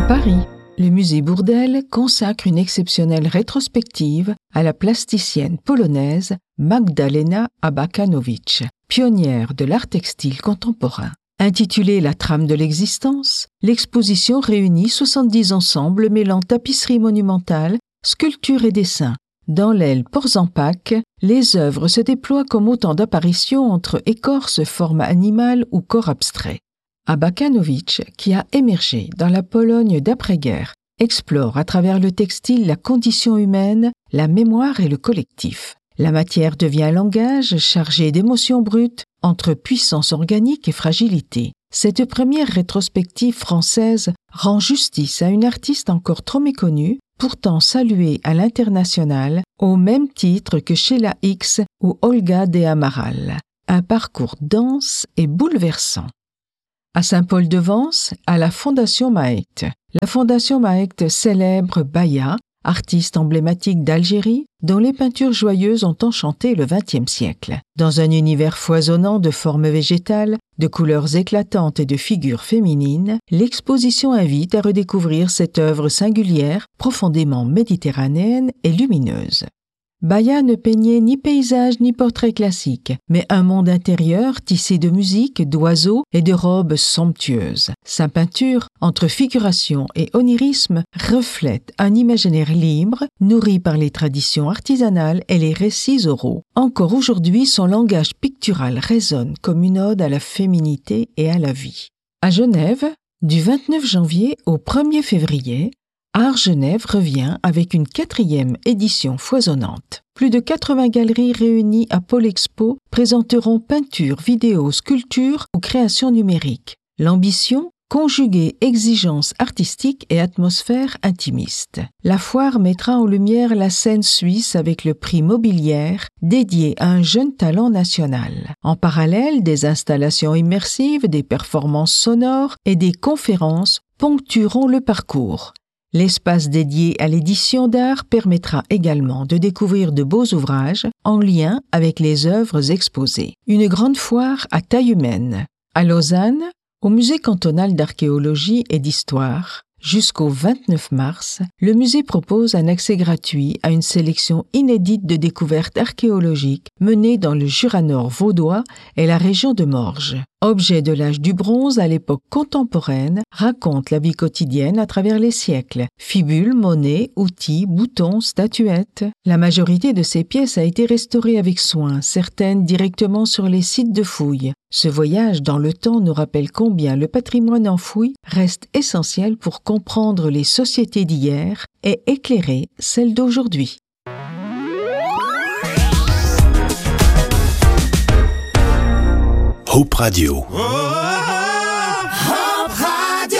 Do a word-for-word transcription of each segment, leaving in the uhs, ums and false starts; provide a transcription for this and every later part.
Paris, le musée Bourdelle consacre une exceptionnelle rétrospective à la plasticienne polonaise Magdalena Abakanowicz, pionnière de l'art textile contemporain. Intitulée La trame de l'existence, l'exposition réunit soixante-dix ensembles mêlant tapisserie monumentale, sculpture et dessin. Dans l'aile Porzenpack, les œuvres se déploient comme autant d'apparitions entre écorce, forme animale ou corps abstrait. Abakanowicz, qui a émergé dans la Pologne d'après-guerre, explore à travers le textile la condition humaine, la mémoire et le collectif. La matière devient un langage chargé d'émotions brutes entre puissance organique et fragilité. Cette première rétrospective française rend justice à une artiste encore trop méconnue, pourtant saluée à l'international au même titre que Sheila Hicks ou Olga de Amaral. Un parcours dense et bouleversant. À Saint-Paul-de-Vence, à la Fondation Maeckt. La Fondation Maeckt célèbre Baya, artiste emblématique d'Algérie, dont les peintures joyeuses ont enchanté le vingtième siècle. Dans un univers foisonnant de formes végétales, de couleurs éclatantes et de figures féminines, l'exposition invite à redécouvrir cette œuvre singulière, profondément méditerranéenne et lumineuse. Baya ne peignait ni paysage ni portrait classique, mais un monde intérieur tissé de musique, d'oiseaux et de robes somptueuses. Sa peinture, entre figuration et onirisme, reflète un imaginaire libre, nourri par les traditions artisanales et les récits oraux. Encore aujourd'hui, son langage pictural résonne comme une ode à la féminité et à la vie. À Genève, du vingt-neuf janvier au premier février, Art Genève revient avec une quatrième édition foisonnante. Plus de quatre-vingts galeries réunies à Pôle Expo présenteront peintures, vidéos, sculptures ou créations numériques. L'ambition, conjuguer exigence artistique et atmosphère intimiste. La foire mettra en lumière la scène suisse avec le prix Mobilière, dédié à un jeune talent national. En parallèle, des installations immersives, des performances sonores et des conférences ponctueront le parcours. L'espace dédié à l'édition d'art permettra également de découvrir de beaux ouvrages en lien avec les œuvres exposées. Une grande foire à taille humaine. À Lausanne, au Musée cantonal d'archéologie et d'histoire, jusqu'au vingt-neuf mars, le musée propose un accès gratuit à une sélection inédite de découvertes archéologiques menées dans le Jura nord vaudois et la région de Morges. Objets de l'âge du bronze à l'époque contemporaine, racontent la vie quotidienne à travers les siècles. Fibules, monnaies, outils, boutons, statuettes. La majorité de ces pièces a été restaurée avec soin, certaines directement sur les sites de fouilles. Ce voyage dans le temps nous rappelle combien le patrimoine enfoui reste essentiel pour comprendre les sociétés d'hier et éclairer celles d'aujourd'hui. Hope Radio. Oh, Hope Radio.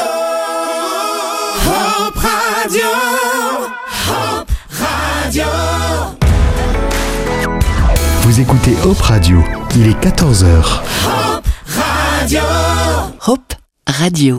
Hope Radio. Hope Radio. Vous écoutez Hope Radio. Il est quatorze heures. Hope Radio. Hope Radio.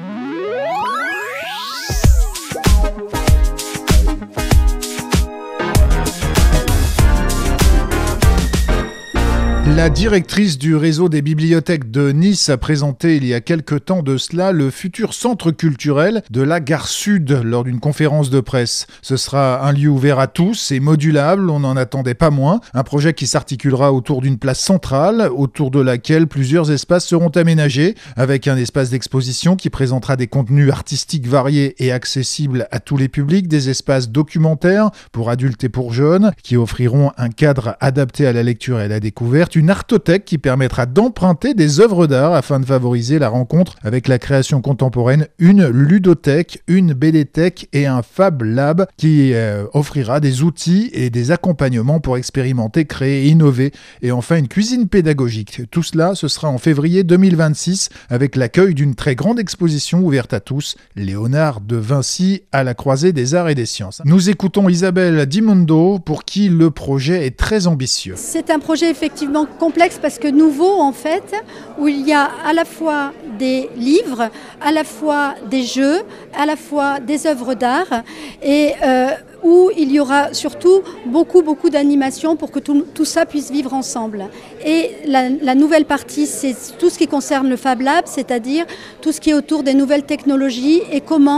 La directrice du réseau des bibliothèques de Nice a présenté il y a quelque temps de cela le futur centre culturel de la Gare Sud lors d'une conférence de presse. Ce sera un lieu ouvert à tous et modulable, on n'en attendait pas moins. Un projet qui s'articulera autour d'une place centrale, autour de laquelle plusieurs espaces seront aménagés, avec un espace d'exposition qui présentera des contenus artistiques variés et accessibles à tous les publics, des espaces documentaires pour adultes et pour jeunes, qui offriront un cadre adapté à la lecture et à la découverte, une artothèque qui permettra d'emprunter des œuvres d'art afin de favoriser la rencontre avec la création contemporaine, une ludothèque, une BDthèque et un Fab Lab qui euh, offrira des outils et des accompagnements pour expérimenter, créer, innover, et enfin une cuisine pédagogique. Tout cela, ce sera en février deux mille vingt-six avec l'accueil d'une très grande exposition ouverte à tous, Léonard de Vinci à la croisée des arts et des sciences. Nous écoutons Isabelle Dimundo pour qui le projet est très ambitieux. C'est un projet effectivement complexe parce que nouveau en fait, où il y a à la fois des livres, à la fois des jeux, à la fois des œuvres d'art et euh, où il y aura surtout beaucoup beaucoup d'animations pour que tout, tout ça puisse vivre ensemble. Et la, la nouvelle partie, c'est tout ce qui concerne le Fab Lab, c'est-à-dire tout ce qui est autour des nouvelles technologies et comment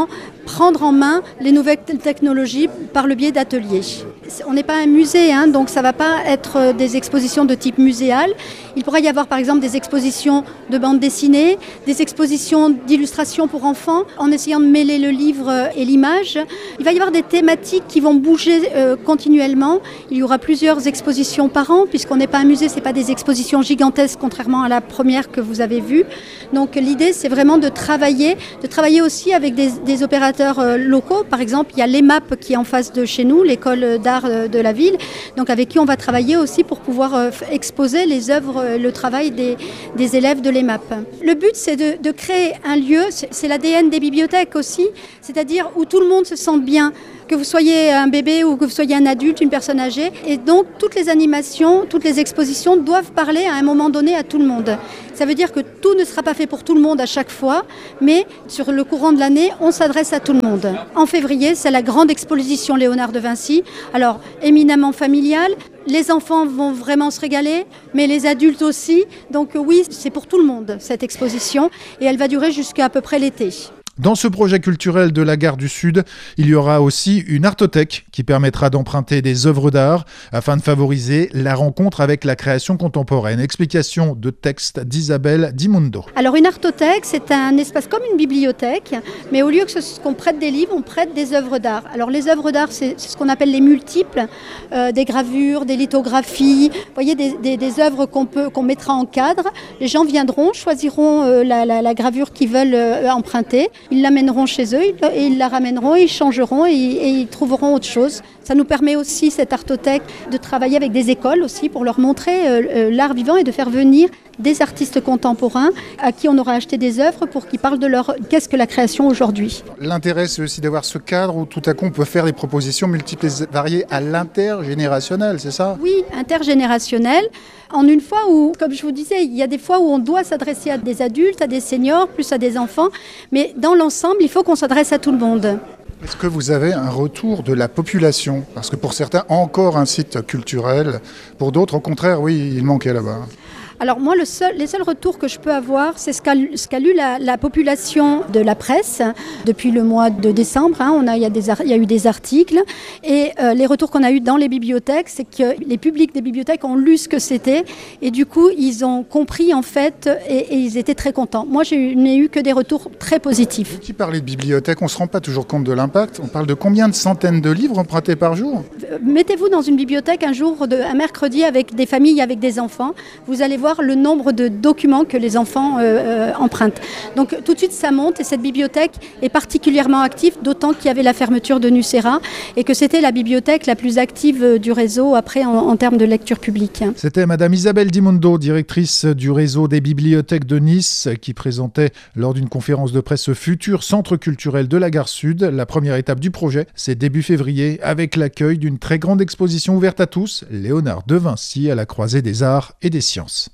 prendre en main les nouvelles technologies par le biais d'ateliers. On n'est pas un musée, hein, donc ça ne va pas être des expositions de type muséal. Il pourrait y avoir par exemple des expositions de bande dessinée, des expositions d'illustrations pour enfants, en essayant de mêler le livre et l'image. Il va y avoir des thématiques qui vont bouger euh, continuellement. Il y aura plusieurs expositions par an, puisqu'on n'est pas un musée, ce n'est pas des expositions gigantesques, contrairement à la première que vous avez vue. Donc l'idée, c'est vraiment de travailler, de travailler aussi avec des, des opérateurs euh, locaux. Par exemple, il y a l'E M A P qui est en face de chez nous, l'école d'art de la ville, donc avec qui on va travailler aussi pour pouvoir euh, exposer les œuvres, euh, le travail des, des élèves de l'E M A P. Le but, c'est de, de créer un lieu, c'est, c'est l'A D N des bibliothèques aussi, c'est-à-dire où tout le monde se sente bien, que vous soyez un bébé ou que vous soyez un adulte, une personne âgée. Et donc, toutes les animations, toutes les expositions doivent parler à un moment donné à tout le monde. Ça veut dire que tout ne sera pas fait pour tout le monde à chaque fois, mais sur le courant de l'année, on s'adresse à tout le monde. En février, c'est la grande exposition Léonard de Vinci. Alors, éminemment familiale, les enfants vont vraiment se régaler, mais les adultes aussi. Donc oui, c'est pour tout le monde, cette exposition, et elle va durer jusqu'à à peu près l'été. Dans ce projet culturel de la Gare du Sud, il y aura aussi une artothèque qui permettra d'emprunter des œuvres d'art afin de favoriser la rencontre avec la création contemporaine. Explication de texte d'Isabelle Dimundo. Alors une artothèque, c'est un espace comme une bibliothèque, mais au lieu que ce, qu'on prête des livres, on prête des œuvres d'art. Alors les œuvres d'art, c'est, c'est ce qu'on appelle les multiples, euh, des gravures, des lithographies, vous voyez, des, des, des œuvres qu'on peut, qu'on mettra en cadre. Les gens viendront, choisiront euh, la, la, la gravure qu'ils veulent euh, emprunter. Ils l'amèneront chez eux et ils la ramèneront, ils changeront et, et ils trouveront autre chose. Ça nous permet aussi, cette artothèque, de travailler avec des écoles aussi pour leur montrer euh, l'art vivant et de faire venir des artistes contemporains à qui on aura acheté des œuvres pour qu'ils parlent de leur qu'est-ce que la création aujourd'hui. L'intérêt, c'est aussi d'avoir ce cadre où tout à coup on peut faire des propositions multiples et variées à l'intergénérationnel, c'est ça ? Oui, intergénérationnel. En une fois où, comme je vous disais, il y a des fois où on doit s'adresser à des adultes, à des seniors, plus à des enfants, mais dans l'ensemble, il faut qu'on s'adresse à tout le monde. Est-ce que vous avez un retour de la population ? Parce que pour certains, encore un site culturel. Pour d'autres, au contraire, oui, il manquait là-bas. Alors moi, le seul, les seuls retours que je peux avoir, c'est ce qu'a, ce qu'a lu la, la population de la presse depuis le mois de décembre. Hein, on a, il, y a des, il y a eu des articles et euh, les retours qu'on a eus dans les bibliothèques, c'est que les publics des bibliothèques ont lu ce que c'était et du coup, ils ont compris en fait et, et ils étaient très contents. Moi, je n'ai eu que des retours très positifs. Qui parlait de bibliothèque, on ne se rend pas toujours compte de l'impact. On parle de combien de centaines de livres empruntés par jour ? Mettez-vous dans une bibliothèque un jour, de, un mercredi avec des familles, avec des enfants. Vous allez voir le nombre de documents que les enfants euh, empruntent. Donc tout de suite ça monte et cette bibliothèque est particulièrement active, d'autant qu'il y avait la fermeture de Nucera et que c'était la bibliothèque la plus active du réseau après en, en termes de lecture publique. C'était Madame Isabelle Dimundo, directrice du réseau des bibliothèques de Nice, qui présentait lors d'une conférence de presse ce futur centre culturel de la Gare Sud. La première étape du projet, c'est début février avec l'accueil d'une très grande exposition ouverte à tous, Léonard de Vinci à la croisée des arts et des sciences.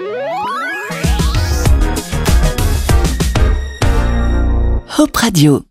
Hop Radio.